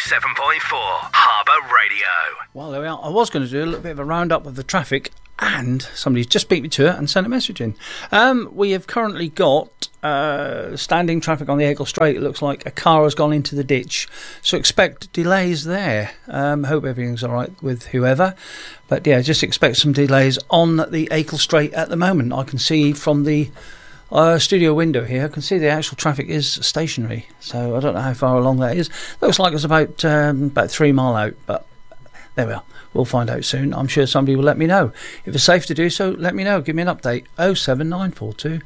Harbour Radio. Well, there we are. I was going to do a little bit of a roundup of the traffic, and somebody's just beat me to it and sent a message in. We have currently got standing traffic on the Eccles Strait. It looks like a car has gone into the ditch, so expect delays there. Hope everything's all right with whoever. But yeah, just expect some delays on the Eccles Strait at the moment. I can see from the studio window here, I can see the actual traffic is stationary, so I don't know how far along that is. Looks like it's about 3 mile out, but there we are. We'll find out soon. I'm sure somebody will let me know. If it's safe to do so, let me know. Give me an update. 07942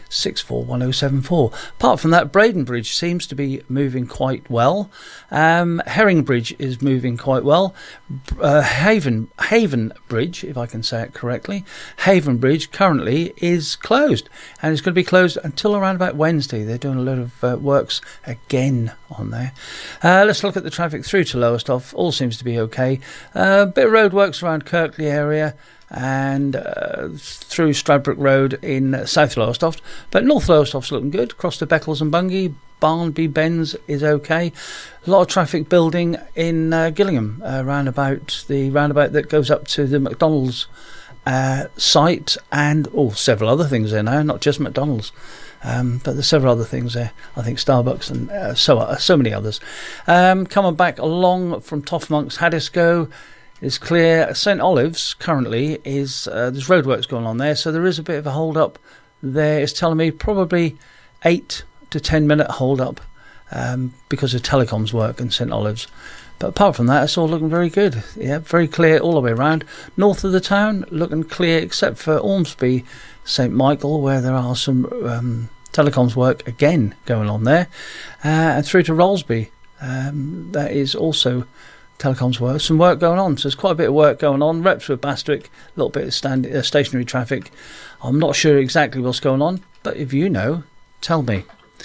641074. Apart from that, Braden Bridge seems to be moving quite well. Herring Bridge is moving quite well. Haven Bridge, if I can say it correctly, Haven Bridge currently is closed, and it's going to be closed until around about Wednesday. They're doing a lot of works again on there. Let's look at the traffic through to Lowestoft. All seems to be okay. Bit of road works around Kirkley area and through Stradbroke Road in South Lowestoft, but North Lowestoft's looking good. Across to Beccles and Bungay, Barnby Bends is okay. A lot of traffic building in Gillingham, roundabout that goes up to the McDonald's site, and several other things there now, not just McDonald's. But there's several other things there. I think Starbucks and so many others. Coming back along from Toffmonk's Haddiscoe is clear. St Olives currently is there's roadworks going on there, so there is a bit of a hold up there. It's telling me probably 8 to 10 minute hold up because of telecoms work in St Olives. But apart from that, it's all looking very good. Yeah, very clear all the way around. North of the town, looking clear except for Ormsby, St Michael, where there are some telecoms work again going on there. And through to Rollesby, that is also telecoms work, some work going on. So there's quite a bit of work going on. Repswood, Bastrick, a little bit of stationary traffic. I'm not sure exactly what's going on, but if you know, tell me.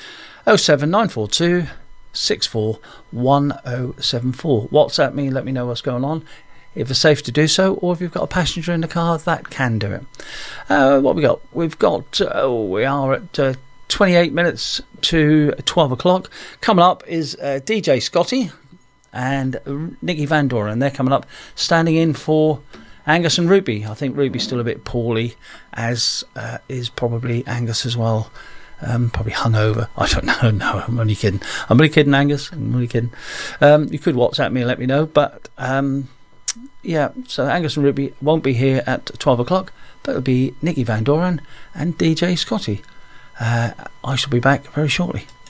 07942 641074. WhatsApp me, let me know what's going on. If it's safe to do so, or if you've got a passenger in the car, that can do it. What we got? We are at 28 minutes to 12 o'clock. Coming up is DJ Scotty and Nicky Van Doren. They're coming up, standing in for Angus and Ruby. I think Ruby's still a bit poorly, as is probably Angus as well. Probably hungover. I don't know. No, I'm only kidding. Angus. I'm only kidding. You could WhatsApp me and let me know. But yeah, so Angus and Ruby won't be here at 12 o'clock, but it'll be Nicky Van Doren and DJ Scotty. I shall be back very shortly.